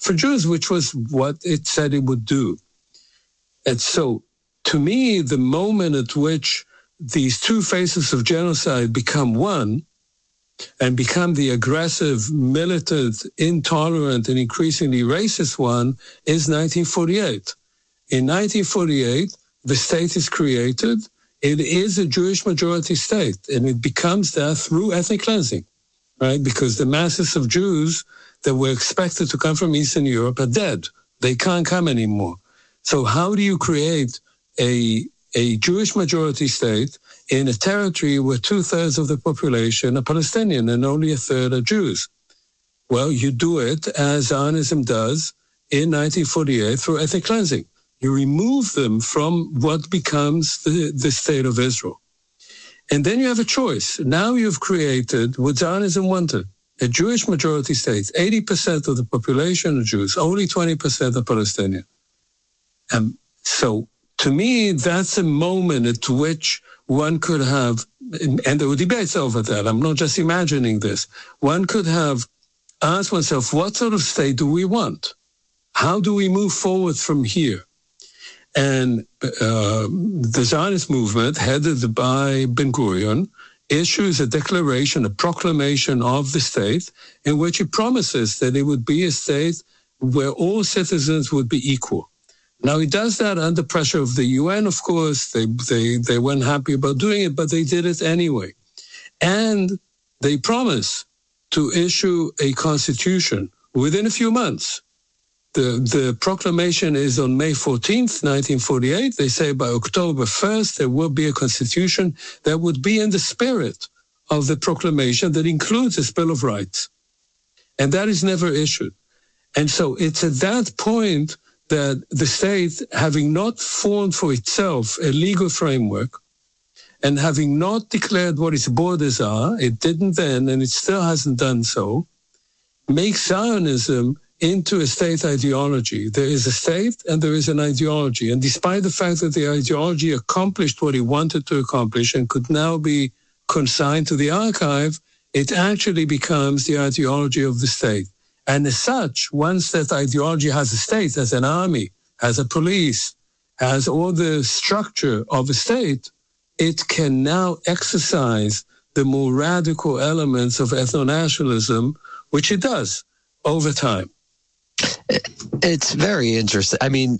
for Jews, which was what it said it would do. And so, to me, the moment at which these two faces of genocide become one and become the aggressive, militant, intolerant, and increasingly racist one is 1948. In 1948, the state is created. It is a Jewish majority state, and it becomes that through ethnic cleansing, right? Because the masses of Jews that were expected to come from Eastern Europe are dead. They can't come anymore. So how do you create a Jewish majority state in a territory where 2/3 of the population are Palestinian and only 1/3 are Jews? Well, you do it as Zionism does in 1948 through ethnic cleansing. You remove them from what becomes the state of Israel. And then you have a choice. Now you've created what Zionism wanted, a Jewish majority state. 80% of the population are Jews, only 20% are Palestinian. So to me, that's a moment at which one could have, and there were debates over that, I'm not just imagining this, one could have asked oneself, what sort of state do we want? How do we move forward from here? And the Zionist movement, headed by Ben-Gurion, issues a declaration, a proclamation of the state, in which it promises that it would be a state where all citizens would be equal. Now, he does that under pressure of the UN, of course. They weren't happy about doing it, but they did it anyway. And they promise to issue a constitution within a few months. The proclamation is on May 14th, 1948. They say by October 1st, there will be a constitution that would be in the spirit of the proclamation that includes a Bill of Rights. And that is never issued. And so it's at that point that the state, having not formed for itself a legal framework and having not declared what its borders are, it didn't then, and it still hasn't done so, makes Zionism into a state ideology. There is a state and there is an ideology. And despite the fact that the ideology accomplished what it wanted to accomplish and could now be consigned to the archive, it actually becomes the ideology of the state. And as such, once that ideology has a state, has an army, has a police, has all the structure of a state, it can now exercise the more radical elements of ethno-nationalism, which it does over time. It's very interesting. I mean,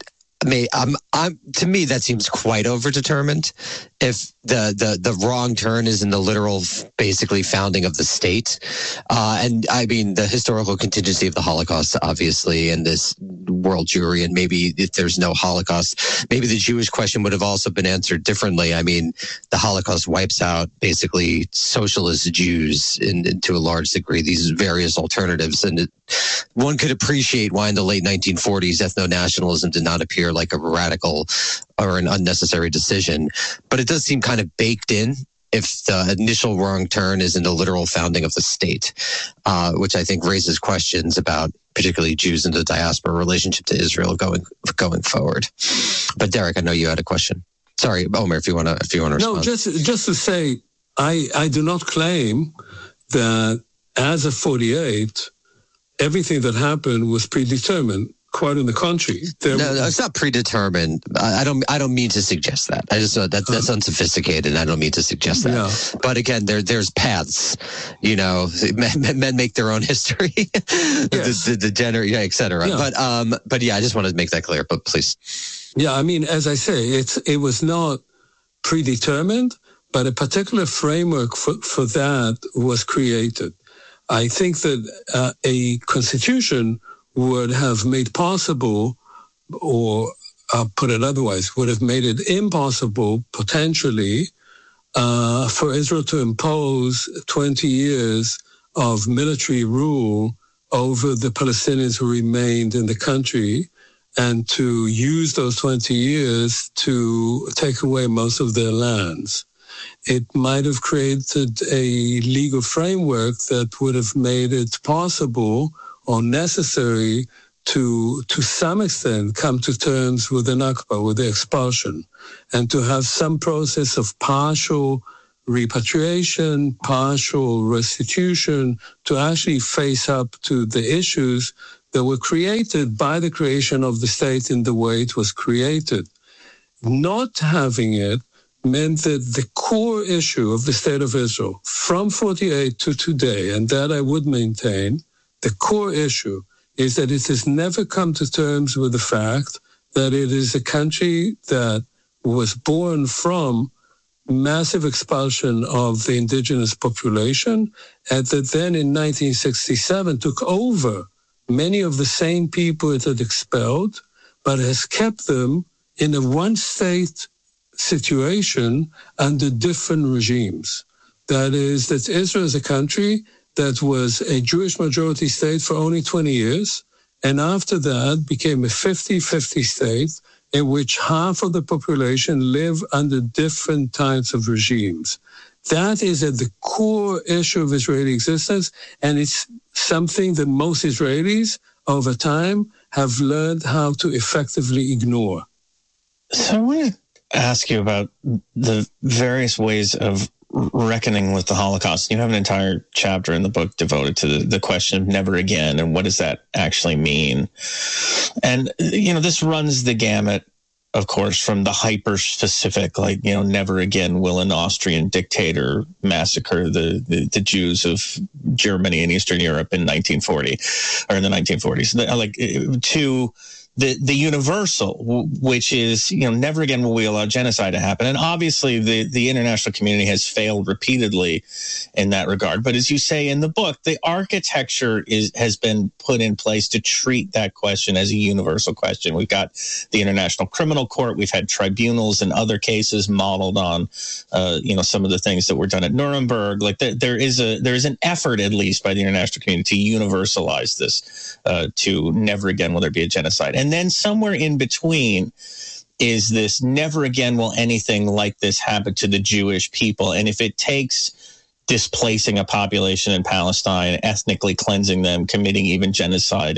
to me, that seems quite overdetermined. If the wrong turn is in the literal, basically, founding of the state, and I mean the historical contingency of the Holocaust, obviously, and this world Jewry, and maybe if there's no Holocaust, maybe the Jewish question would have also been answered differently. I mean, the Holocaust wipes out basically socialist Jews to a large degree. These various alternatives, and one could appreciate why in the late 1940s ethno-nationalism did not appear like a radical or an unnecessary decision. But it does seem kind of baked in if the initial wrong turn is in the literal founding of the state, which I think raises questions about particularly Jews in the diaspora relationship to Israel going forward. But Derek, I know you had a question. Sorry, Omer, if you want to respond. No, just to say, I do not claim that as of 48, everything that happened was predetermined. Quite on the contrary. No, it's not predetermined. I don't mean to suggest that. I just that's unsophisticated. I don't mean to suggest that. Yeah. But again, there's paths. You know, men make their own history. Yes. the gender, yeah, et cetera. Yeah. But yeah, I just wanted to make that clear. But please. Yeah, I mean, as I say, it was not predetermined, but a particular framework for that was created. I think that a constitution would have made possible, or put it otherwise, would have made it impossible, potentially, for Israel to impose 20 years of military rule over the Palestinians who remained in the country, and to use those 20 years to take away most of their lands. It might have created a legal framework that would have made it possible or necessary to some extent come to terms with the Nakba, with the expulsion, and to have some process of partial repatriation, partial restitution, to actually face up to the issues that were created by the creation of the state in the way it was created. Not having it meant that the core issue of the state of Israel from 48 to today, and that I would maintain, the core issue is that it has never come to terms with the fact that it is a country that was born from massive expulsion of the indigenous population, and that then in 1967 took over many of the same people it had expelled, but has kept them in a one-state situation under different regimes. That is, that Israel is a country that was a Jewish majority state for only 20 years, and after that became a 50-50 state in which half of the population live under different types of regimes. That is at the core issue of Israeli existence, and it's something that most Israelis over time have learned how to effectively ignore. So I want to ask you about the various ways of reckoning with the Holocaust. You have an entire chapter in the book devoted to the question of never again and what does that actually mean. And, this runs the gamut, of course, from the hyper-specific, never again will an Austrian dictator massacre the Jews of Germany and Eastern Europe in 1940 or in the 1940s, to the universal, which is, never again will we allow genocide to happen. And obviously the international community has failed repeatedly in that regard. But as you say in the book, the architecture has been put in place to treat that question as a universal question. We've got the International Criminal Court. We've had tribunals and other cases modeled on, some of the things that were done at Nuremberg. There is an effort, at least by the international community, to universalize this, to never again will there be a genocide. And then somewhere in between is this never again will anything like this happen to the Jewish people. And if it takes displacing a population in Palestine, ethnically cleansing them, committing even genocide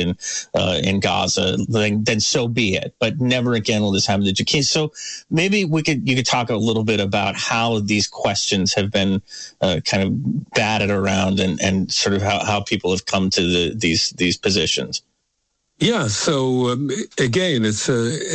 in Gaza, then so be it. But never again will this happen to the Jews. So maybe you could talk a little bit about how these questions have been kind of batted around and sort of how people have come to these positions. Yeah, so again, it's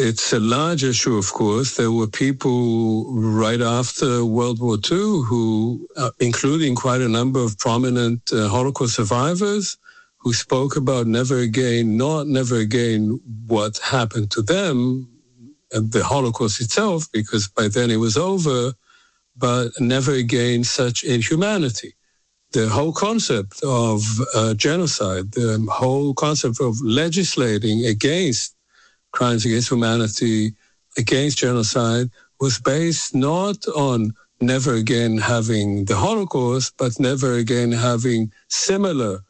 a large issue, of course. There were people right after World War II who, including quite a number of prominent Holocaust survivors, who spoke about never again, not never again what happened to them, the Holocaust itself, because by then it was over, but never again such inhumanity. The whole concept of genocide, the whole concept of legislating against crimes against humanity, against genocide, was based not on never again having the Holocaust, but never again having similar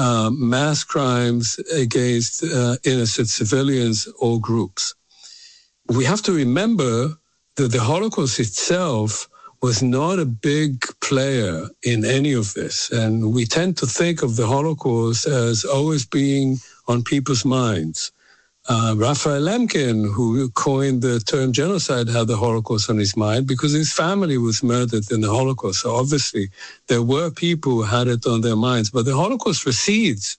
mass crimes against innocent civilians or groups. We have to remember that the Holocaust itself was not a big player in any of this. And we tend to think of the Holocaust as always being on people's minds. Raphael Lemkin, who coined the term genocide, had the Holocaust on his mind because his family was murdered in the Holocaust. So obviously there were people who had it on their minds. But the Holocaust recedes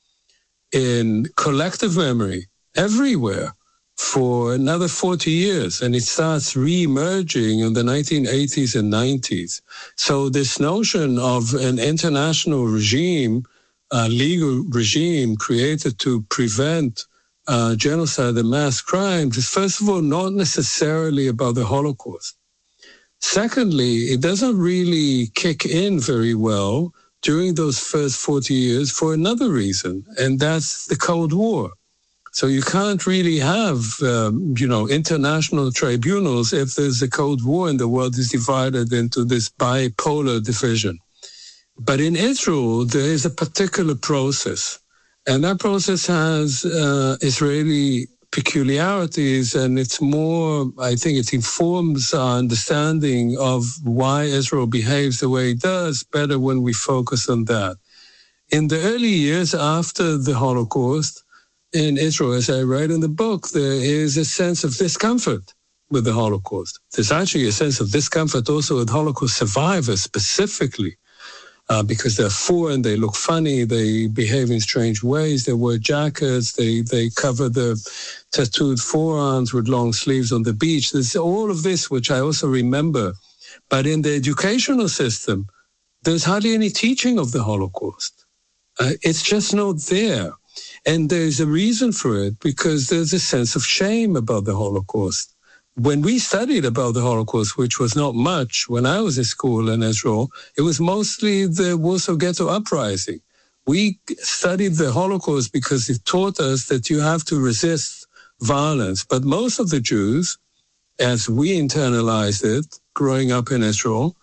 in collective memory everywhere for another 40 years, and it starts re-emerging in the 1980s and 90s. So this notion of an international regime, legal regime created to prevent genocide and mass crimes is, first of all, not necessarily about the Holocaust. Secondly, it doesn't really kick in very well during those first 40 years for another reason, and that's the Cold War. So you can't really have, international tribunals if there's a Cold War and the world is divided into this bipolar division. But in Israel, there is a particular process, and that process has Israeli peculiarities, and it's more, I think it informs our understanding of why Israel behaves the way it does better when we focus on that. In the early years after the Holocaust, in Israel, as I write in the book, there is a sense of discomfort with the Holocaust. There's actually a sense of discomfort also with Holocaust survivors specifically. because they're foreign, they look funny, they behave in strange ways, they wear jackets, they cover the tattooed forearms with long sleeves on the beach. There's all of this, which I also remember. But in the educational system, there's hardly any teaching of the Holocaust. It's just not there. And there's a reason for it, because there's a sense of shame about the Holocaust. When we studied about the Holocaust, which was not much when I was in school in Israel, it was mostly the Warsaw Ghetto Uprising. We studied the Holocaust because it taught us that you have to resist violence. But most of the Jews, as we internalized it, growing up in Israel,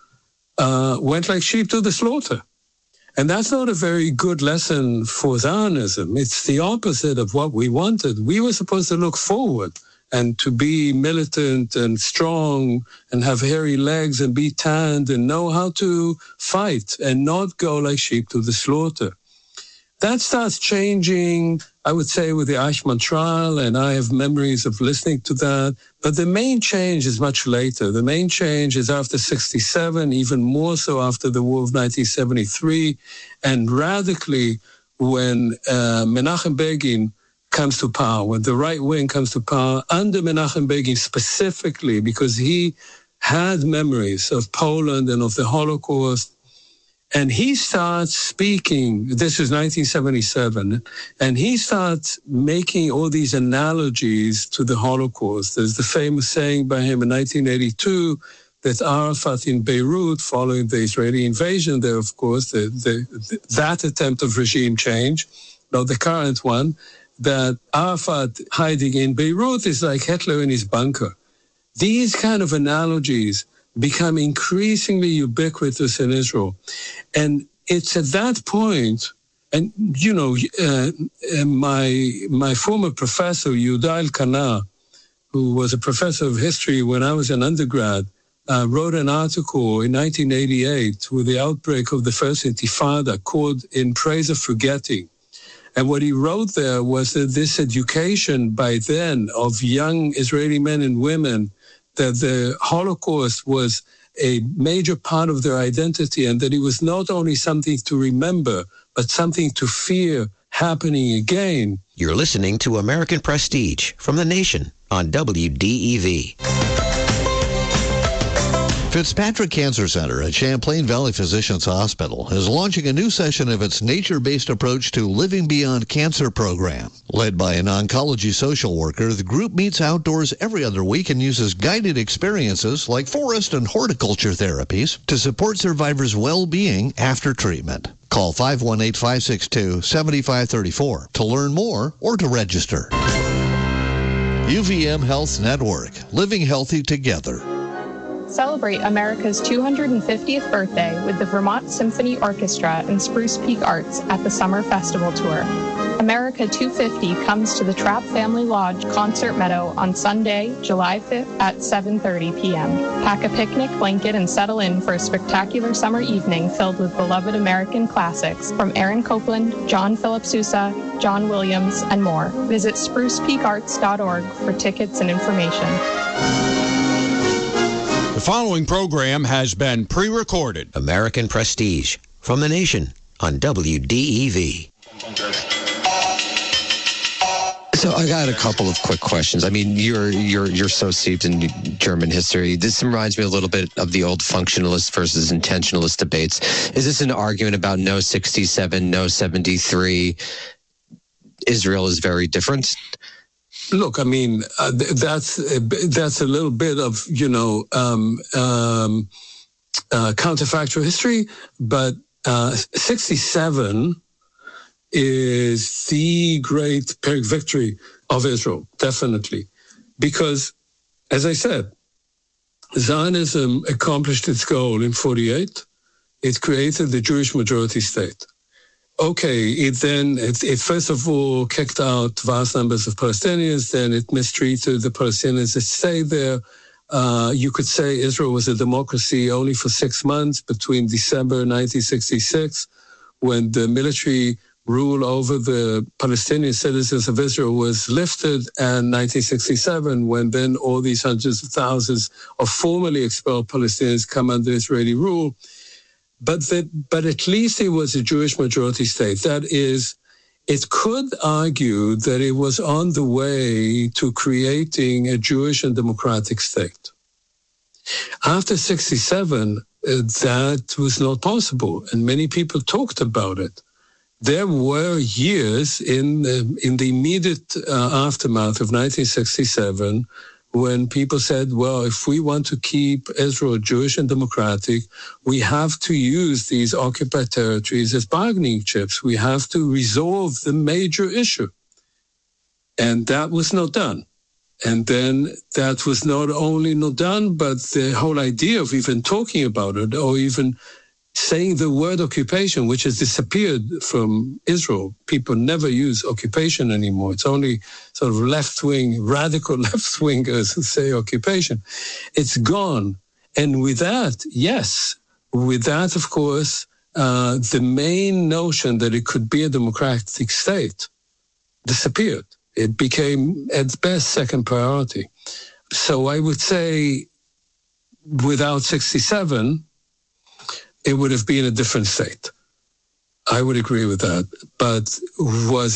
went like sheep to the slaughter. And that's not a very good lesson for Zionism. It's the opposite of what we wanted. We were supposed to look forward and to be militant and strong and have hairy legs and be tanned and know how to fight and not go like sheep to the slaughter. That starts changing, I would say, with the Eichmann trial, and I have memories of listening to that. But the main change is much later. The main change is after 1967, even more so after the war of 1973, and radically when Menachem Begin comes to power, when the right wing comes to power, under Menachem Begin specifically, because he had memories of Poland and of the Holocaust. And he starts speaking, this is 1977, and he starts making all these analogies to the Holocaust. There's the famous saying by him in 1982 that Arafat in Beirut, following the Israeli invasion there, of course, that attempt of regime change, not the current one, that Arafat hiding in Beirut is like Hitler in his bunker. These kind of analogies become increasingly ubiquitous in Israel. And it's at that point, and, you know, my former professor, Yehuda Elkana, who was a professor of history when I was an undergrad, wrote an article in 1988 with the outbreak of the First Intifada called In Praise of Forgetting. And what he wrote there was that this education by then of young Israeli men and women, that the Holocaust was a major part of their identity and that it was not only something to remember, but something to fear happening again. You're listening to American Prestige from The Nation on WDEV. Fitzpatrick Cancer Center at Champlain Valley Physicians Hospital is launching a new session of its nature-based approach to Living Beyond Cancer program. Led by an oncology social worker, the group meets outdoors every other week and uses guided experiences like forest and horticulture therapies to support survivors' well-being after treatment. Call 518-562-7534 to learn more or to register. UVM Health Network, living healthy together. Celebrate America's 250th birthday with the Vermont Symphony Orchestra and Spruce Peak Arts at the Summer Festival Tour. America 250 comes to the Trapp Family Lodge Concert Meadow on Sunday, July 5th at 7:30 p.m. Pack a picnic blanket and settle in for a spectacular summer evening filled with beloved American classics from Aaron Copland, John Philip Sousa, John Williams, and more. Visit sprucepeakarts.org for tickets and information. The following program has been pre-recorded. American Prestige from The Nation on WDEV. So I got a couple of quick questions. I mean, you're so steeped in German history. This reminds me a little bit of the old functionalist versus intentionalist debates. Is this an argument about no 67, no 73? Israel is very different? Look, I mean, that's a little bit of, counterfactual history, but 67 is the great Pyrrhic victory of Israel, definitely. Because, as I said, Zionism accomplished its goal in 1948. It created the Jewish majority state. Okay, it first of all kicked out vast numbers of Palestinians, then it mistreated the Palestinians that stayed there. You could say Israel was a democracy only for 6 months between December 1966, when the military rule over the Palestinian citizens of Israel was lifted, and 1967, when then all these hundreds of thousands of formerly expelled Palestinians come under Israeli rule. but at least it was a Jewish majority state. That is, it could argue that it was on the way to creating a Jewish and democratic state. After 1967, that was not possible, and many people talked about it. There were years in the immediate aftermath of 1967 when people said, well, if we want to keep Israel Jewish and democratic, we have to use these occupied territories as bargaining chips. We have to resolve the major issue. And that was not done. And then that was not only not done, but the whole idea of even talking about it or even saying the word occupation, which has disappeared from Israel. People never use occupation anymore. It's only sort of left-wing, radical left-wingers who say occupation. It's gone. And with that, yes, with that, of course, the main notion that it could be a democratic state disappeared. It became, at best, second priority. So I would say without 1967, it would have been a different state. I would agree with that. But was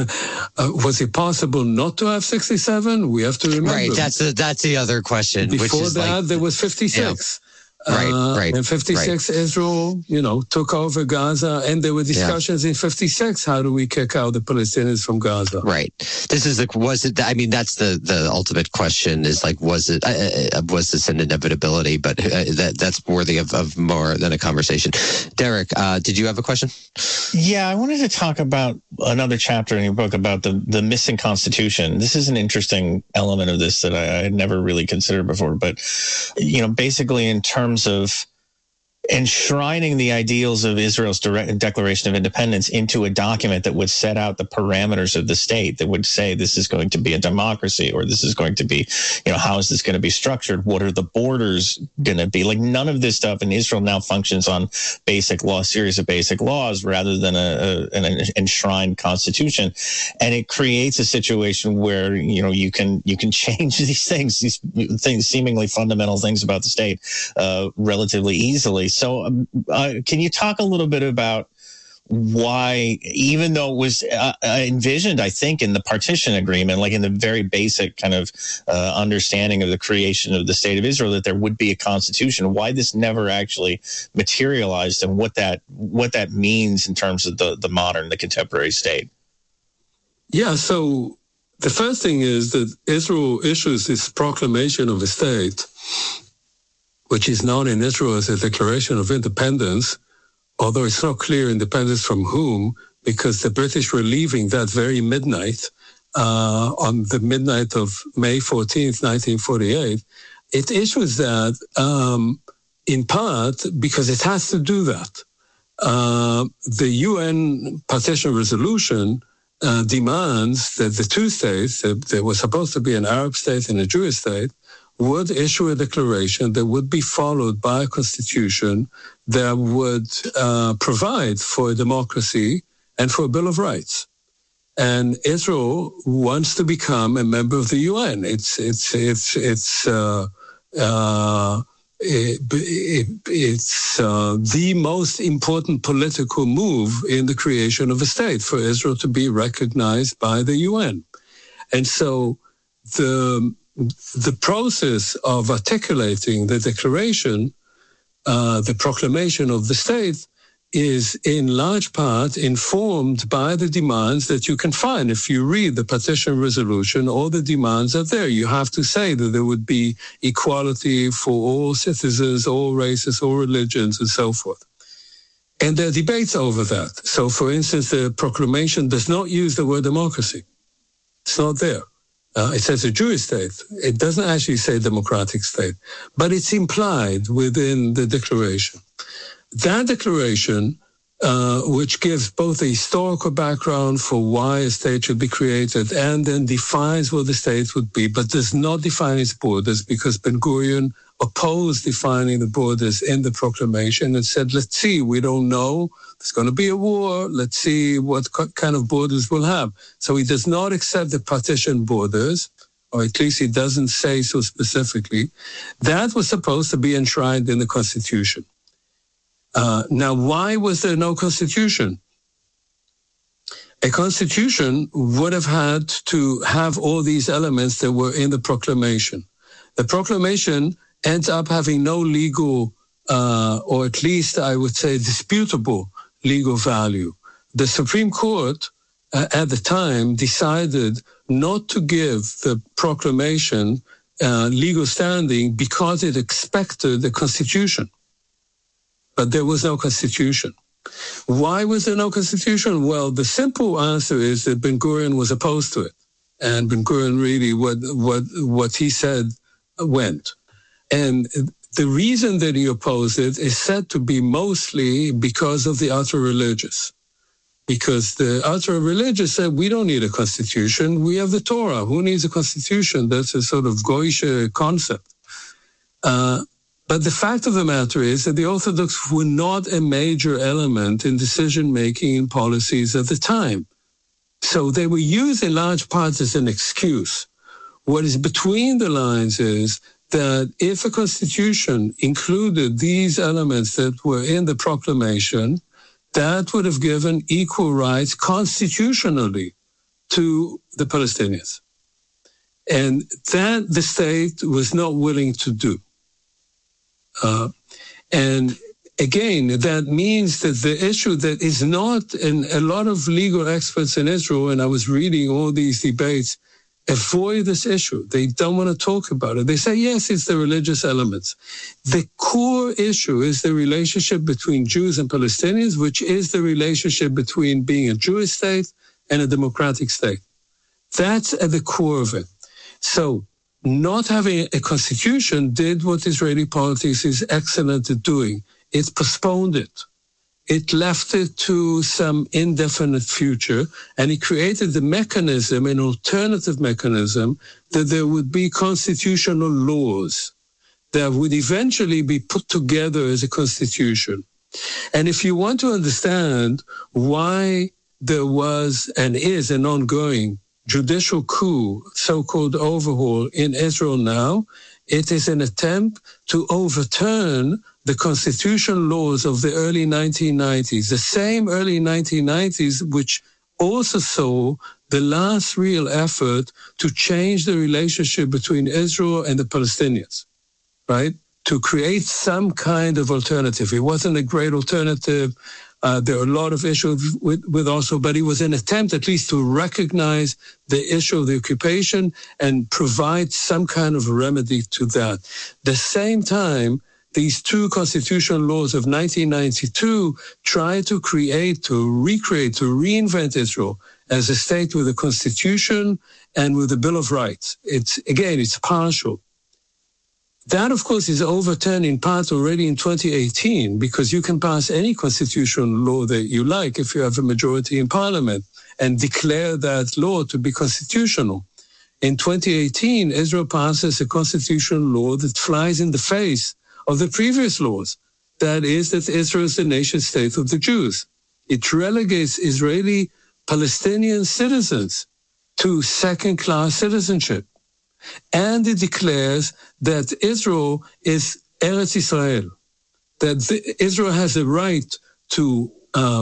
it possible not to have 1967? We have to remember. Right, that's the other question. Before which is that, there was 1956. Yeah. Right. In 1956, Israel, took over Gaza, and there were discussions in 1956. How do we kick out the Palestinians from Gaza? Right. This is that's the ultimate question is was this an inevitability? But that's worthy of more than a conversation. Derek, did you have a question? Yeah, I wanted to talk about another chapter in your book about the missing constitution. This is an interesting element of this that I had never really considered before, but, basically in terms of enshrining the ideals of Israel's Declaration of Independence into a document that would set out the parameters of the state, that would say this is going to be a democracy, or this is going to be, how is this going to be structured? What are the borders going to be? Like, none of this stuff in Israel now functions on series of basic laws rather than an enshrined constitution. And it creates a situation where, you can change these things seemingly fundamental things about the state relatively easily. So can you talk a little bit about why, even though it was envisioned, I think, in the partition agreement, like in the very basic kind of understanding of the creation of the state of Israel, that there would be a constitution, why this never actually materialized, and what that means in terms of the contemporary state? Yeah, so the first thing is that Israel issues this proclamation of a state, which is known in Israel as a Declaration of Independence, although it's not clear independence from whom, because the British were leaving that very midnight, on the midnight of May 14th, 1948. It issues that in part because it has to do that. The UN partition resolution demands that the two states, there was supposed to be an Arab state and a Jewish state, would issue a declaration that would be followed by a constitution that would provide for a democracy and for a Bill of Rights. And Israel wants to become a member of the UN. It's the most important political move in the creation of a state, for Israel to be recognized by the UN. And so the process of articulating the declaration, the proclamation of the state, is in large part informed by the demands that you can find. If you read the partition resolution, all the demands are there. You have to say that there would be equality for all citizens, all races, all religions, and so forth. And there are debates over that. So, for instance, the proclamation does not use the word democracy. It's not there. It says a Jewish state. It doesn't actually say democratic state, but it's implied within the declaration. That declaration, which gives both a historical background for why a state should be created and then defines what the state would be, but does not define its borders, because Ben-Gurion opposed defining the borders in the proclamation and said, let's see, we don't know. There's going to be a war. Let's see what kind of borders we'll have. So he does not accept the partition borders, or at least he doesn't say so specifically. That was supposed to be enshrined in the Constitution. Now, why was there no constitution? A constitution would have had to have all these elements that were in the proclamation. The proclamation ends up having no legal, or at least I would say disputable legal value. The Supreme Court at the time decided not to give the proclamation legal standing because it expected a constitution. But there was no constitution. Why was there no constitution? Well, the simple answer is that Ben-Gurion was opposed to it. And Ben-Gurion really, what he said went. And the reason that he opposed it is said to be mostly because of the ultra-religious. Because the ultra-religious said, we don't need a constitution, we have the Torah. Who needs a constitution? That's a sort of Goyish concept. But the fact of the matter is that the Orthodox were not a major element in decision-making in policies at the time. So they were used in large part as an excuse. What is between the lines is that if a constitution included these elements that were in the proclamation, that would have given equal rights constitutionally to the Palestinians. And that the state was not willing to do. And again, that means that the issue that is not, and a lot of legal experts in Israel, and I was reading all these debates, avoid this issue. They don't want to talk about it. They say, yes, it's the religious elements. The core issue is the relationship between Jews and Palestinians, which is the relationship between being a Jewish state and a democratic state. That's at the core of it. So not having a constitution did what Israeli politics is excellent at doing. It postponed it. It left it to some indefinite future, and it created the mechanism, an alternative mechanism, that there would be constitutional laws that would eventually be put together as a constitution. And if you want to understand why there was and is an ongoing judicial coup, so-called overhaul in Israel now, it is an attempt to overturn the constitutional laws of the early 1990s, the same early 1990s which also saw the last real effort to change the relationship between Israel and the Palestinians, right? To create some kind of alternative. It wasn't a great alternative. There are a lot of issues with Oslo, but it was an attempt at least to recognize the issue of the occupation and provide some kind of remedy to that. The same time, these two constitutional laws of 1992 try to create, to recreate, to reinvent Israel as a state with a constitution and with a Bill of Rights. It's partial. That, of course, is overturned in part already in 2018, because you can pass any constitutional law that you like if you have a majority in parliament and declare that law to be constitutional. In 2018, Israel passes a constitutional law that flies in the face of the previous laws. That is that Israel is the nation state of the Jews. It relegates Israeli Palestinian citizens to second-class citizenship. And it declares that Israel is Eretz Israel, that Israel has a right to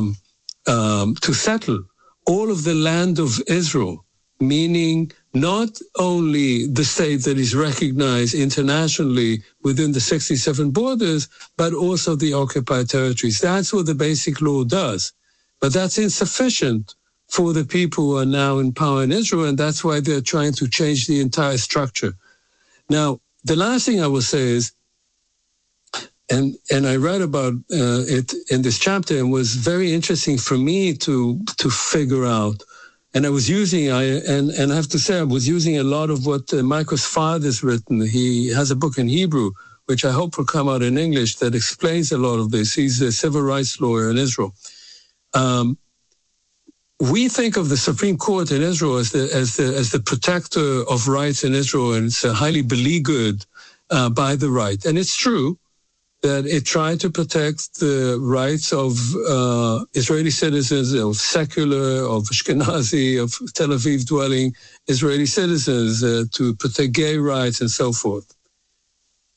settle all of the land of Israel, meaning not only the state that is recognized internationally within the 67 borders, but also the occupied territories. That's what the basic law does. But that's insufficient for the people who are now in power in Israel, and that's why they're trying to change the entire structure. Now, the last thing I will say is, and I write about it in this chapter, and was very interesting for me to figure out. And I was using, and I have to say, I was using a lot of what Michael Sfard has written. He has a book in Hebrew, which I hope will come out in English, that explains a lot of this. He's a civil rights lawyer in Israel. We think of the Supreme Court in Israel as the protector of rights in Israel, and it's highly beleaguered by the right. And it's true that it tried to protect the rights of Israeli citizens, of secular, of Ashkenazi, of Tel Aviv dwelling Israeli citizens, to protect gay rights and so forth.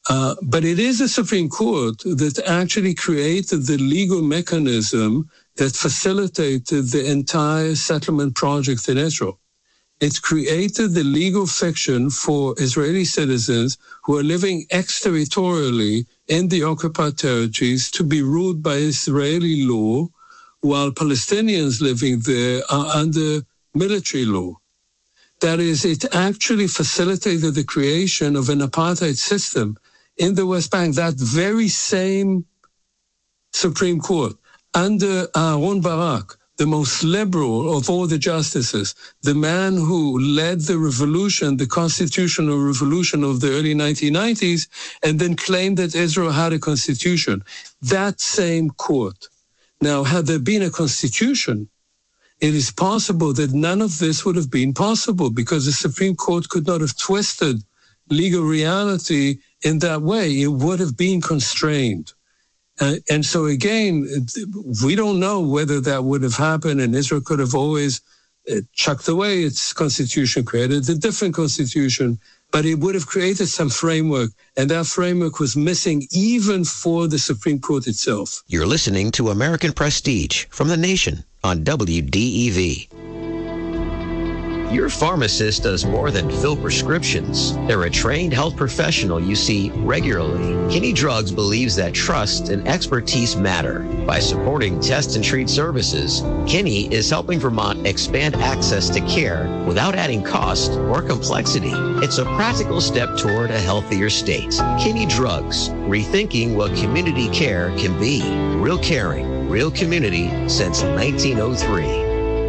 But it is the Supreme Court that actually created the legal mechanism that facilitated the entire settlement project in Israel. It created the legal fiction for Israeli citizens who are living exterritorially in the occupied territories to be ruled by Israeli law, while Palestinians living there are under military law. That is, it actually facilitated the creation of an apartheid system in the West Bank. That very same Supreme Court, under Aaron Barak, the most liberal of all the justices, the man who led the revolution, the constitutional revolution of the early 1990s, and then claimed that Israel had a constitution. That same court. Now, had there been a constitution, it is possible that none of this would have been possible because the Supreme Court could not have twisted legal reality in that way. It would have been constrained. And so again, we don't know whether that would have happened, and Israel could have always chucked away its constitution, created a different constitution, but it would have created some framework, and that framework was missing even for the Supreme Court itself. You're listening to American Prestige from The Nation on WDEV. Your pharmacist does more than fill prescriptions. They're a trained health professional you see regularly. Kinney Drugs believes that trust and expertise matter. By supporting test and treat services, Kinney is helping Vermont expand access to care without adding cost or complexity. It's a practical step toward a healthier state. Kinney Drugs, rethinking what community care can be. Real caring, real community since 1903.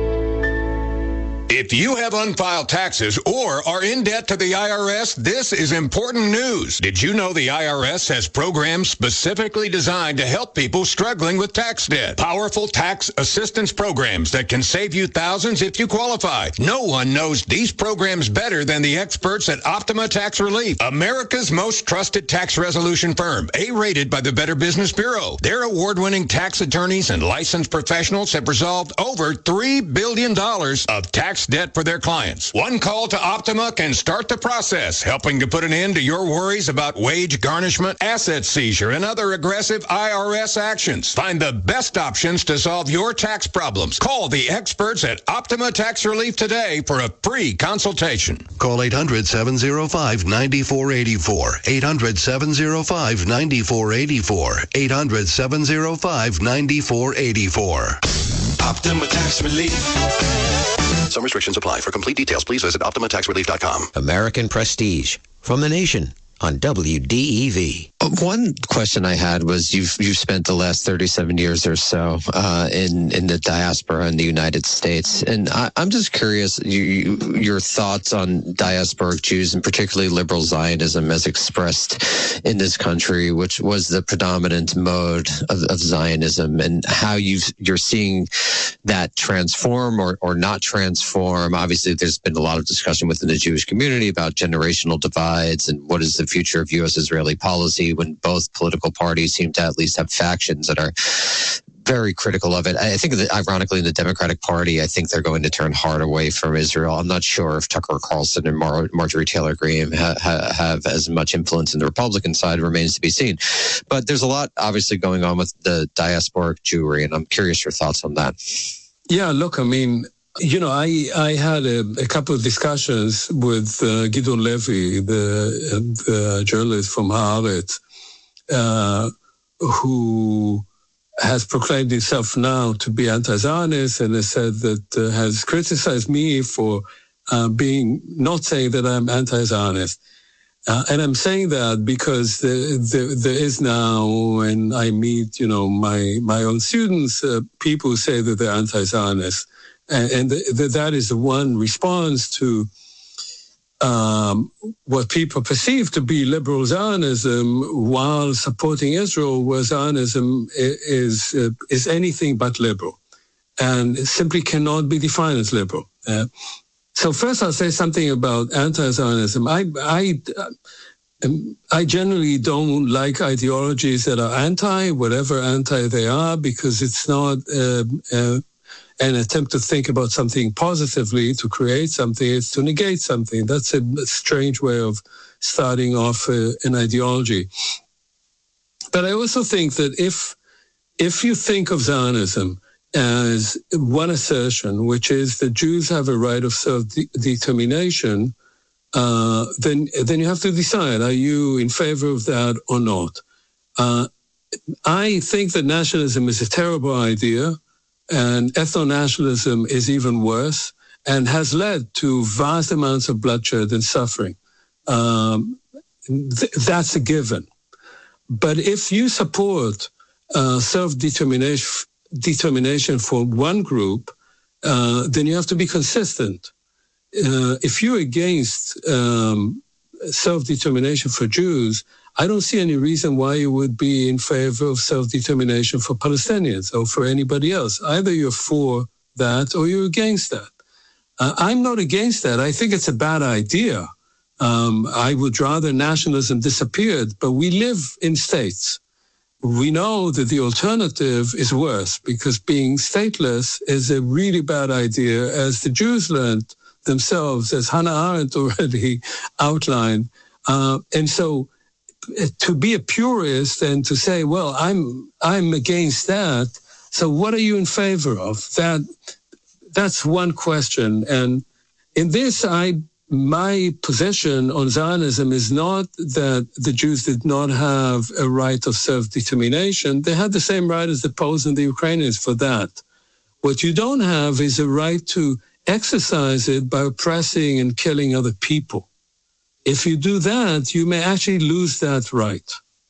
If you have unfiled taxes or are in debt to the IRS, this is important news. Did you know the IRS has programs specifically designed to help people struggling with tax debt? Powerful tax assistance programs that can save you thousands if you qualify. No one knows these programs better than the experts at Optima Tax Relief, America's most trusted tax resolution firm, A-rated by the Better Business Bureau. Their award-winning tax attorneys and licensed professionals have resolved over $3 billion of tax debt for their clients. One call to Optima can start the process, helping to put an end to your worries about wage garnishment, asset seizure, and other aggressive IRS actions. Find the best options to solve your tax problems. Call the experts at Optima Tax Relief today for a free consultation. Call 800-705-9484. 800-705-9484. 800-705-9484. Optima Tax Relief. Some restrictions apply. For complete details, please visit OptimaTaxRelief.com. American Prestige from The Nation on WDEV. One question I had was you've spent the last 37 years or so in the diaspora in the United States, and I'm just curious your thoughts on diasporic Jews and particularly liberal Zionism as expressed in this country, which was the predominant mode of Zionism, and how you're seeing that transform or not transform. Obviously, there's been a lot of discussion within the Jewish community about generational divides and what is the future of U.S.-Israeli policy when both political parties seem to at least have factions that are very critical of it. I think that ironically in the Democratic Party, I think they're going to turn hard away from Israel. I'm not sure if Tucker Carlson and Marjorie Taylor Greene have as much influence in the Republican side. It remains to be seen. But there's a lot obviously going on with the diasporic Jewry, and I'm curious your thoughts on that. Yeah, look, I mean, you know, I had a couple of discussions with Gideon Levy, the journalist from Haaretz, who has proclaimed himself now to be anti-Zionist and has said that has criticized me for not saying that I'm anti-Zionist. And I'm saying that because there is now, and I meet, you know, my own students, people who say that they're anti-Zionist. And that is the one response to what people perceive to be liberal Zionism while supporting Israel, where Zionism is anything but liberal and simply cannot be defined as liberal. So first I'll say something about anti-Zionism. I generally don't like ideologies that are anti, whatever anti they are, because it's not and attempt to think about something positively, to create something, is to negate something. That's a strange way of starting off an ideology. But I also think that if you think of Zionism as one assertion, which is that Jews have a right of self-determination, then you have to decide, are you in favor of that or not? I think that nationalism is a terrible idea, and ethno-nationalism is even worse and has led to vast amounts of bloodshed and suffering. That's a given. But if you support self-determination for one group, then you have to be consistent. If you're against self-determination for Jews, I don't see any reason why you would be in favor of self-determination for Palestinians or for anybody else. Either you're for that or you're against that. I'm not against that. I think it's a bad idea. I would rather nationalism disappeared, but we live in states. We know that the alternative is worse because being stateless is a really bad idea, as the Jews learned themselves, as Hannah Arendt already outlined. And so to be a purist and to say, well, I'm against that, so what are you in favor of? That's one question. And in this, my position on Zionism is not that the Jews did not have a right of self-determination. They had the same right as the Poles and the Ukrainians for that. What you don't have is a right to exercise it by oppressing and killing other people. If you do that, you may actually lose that right.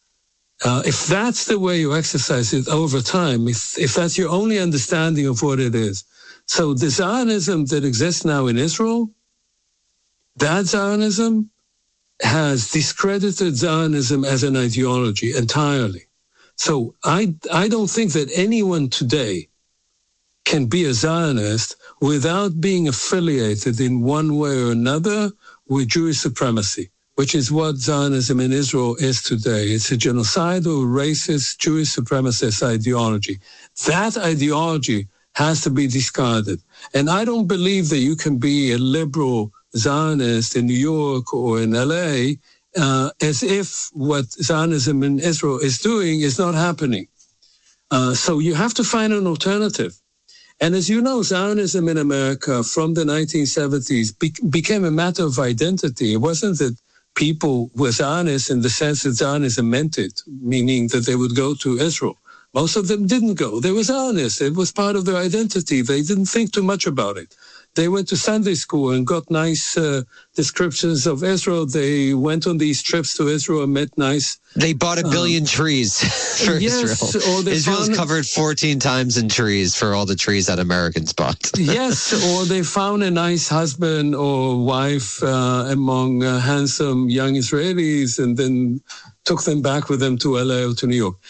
If that's the way you exercise it over time, if that's your only understanding of what it is. So the Zionism that exists now in Israel, that Zionism has discredited Zionism as an ideology entirely. So I don't think that anyone today can be a Zionist without being affiliated in one way or another with Jewish supremacy, which is what Zionism in Israel is today. It's a genocidal, racist, Jewish supremacist ideology. That ideology has to be discarded. And I don't believe that you can be a liberal Zionist in New York or in LA as if what Zionism in Israel is doing is not happening. So you have to find an alternative. And as you know, Zionism in America from the 1970s became a matter of identity. It wasn't that people were Zionists in the sense that Zionism meant it, meaning that they would go to Israel. Most of them didn't go. They were Zionists. It was part of their identity. They didn't think too much about it. They went to Sunday school and got nice descriptions of Israel. They went on these trips to Israel and met nice... They bought 1 billion trees for Israel. Israel's covered 14 times in trees for all the trees that Americans bought. Yes, or they found a nice husband or wife among handsome young Israelis and then took them back with them to LA or to New York.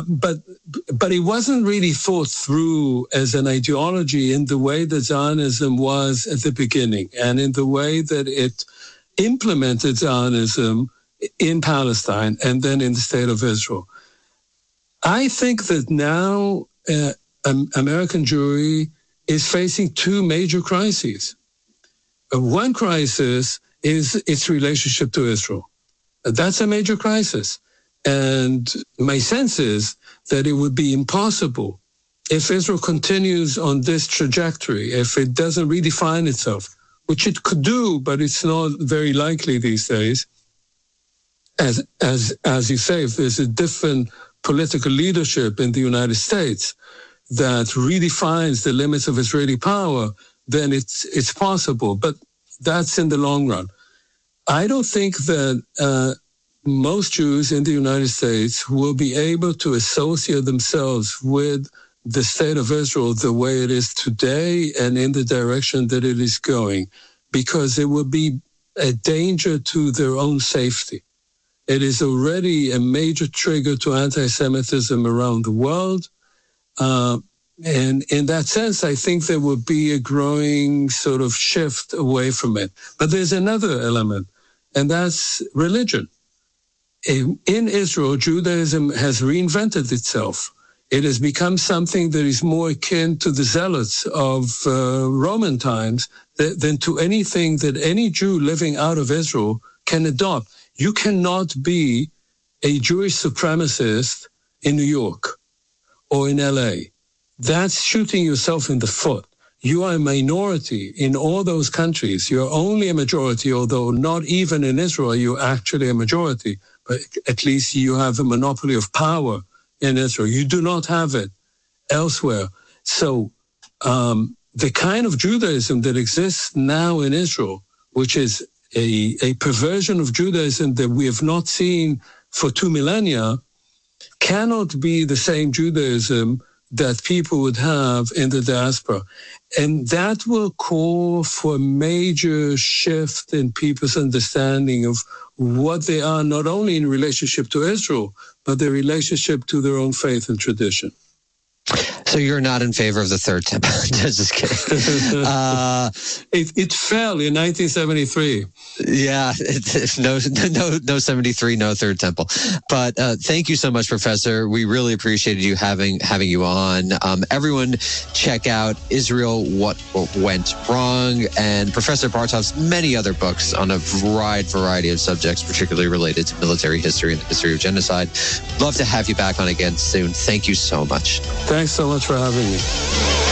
But it wasn't really thought through as an ideology in the way that Zionism was at the beginning and in the way that it implemented Zionism in Palestine and then in the state of Israel. I think that now American Jewry is facing two major crises. One crisis is its relationship to Israel. That's a major crisis. And my sense is that it would be impossible if Israel continues on this trajectory, if it doesn't redefine itself, which it could do, but it's not very likely these days. As you say, if there's a different political leadership in the United States that redefines the limits of Israeli power, then it's possible. But that's in the long run. I don't think that most Jews in the United States will be able to associate themselves with the state of Israel the way it is today and in the direction that it is going, because it will be a danger to their own safety. It is already a major trigger to anti-Semitism around the world. And in that sense, I think there will be a growing sort of shift away from it. But there's another element, and that's religion. In Israel, Judaism has reinvented itself. it has become something that is more akin to the zealots of Roman times than to anything that any Jew living out of Israel can adopt. You cannot be a Jewish supremacist in New York or in LA. That's shooting yourself in the foot. You are a minority in all those countries. You're only a majority, although not even in Israel are you actually a majority. But at least you have a monopoly of power in Israel. You do not have it elsewhere. So the kind of Judaism that exists now in Israel, which is a perversion of Judaism that we have not seen for 2 millennia, cannot be the same Judaism that people would have in the diaspora. And that will call for a major shift in people's understanding of what they are, not only in relationship to Israel, but their relationship to their own faith and tradition. So you're not in favor of the Third Temple? Just kidding. It fell in 1973. Yeah, no 73, no Third Temple. But thank you so much, Professor. We really appreciated you having you on. Everyone, check out Israel: What Went Wrong, and Professor Bartov's many other books on a wide variety of subjects, particularly related to military history and the history of genocide. Love to have you back on again soon. Thank you so much. Thanks so much for having me.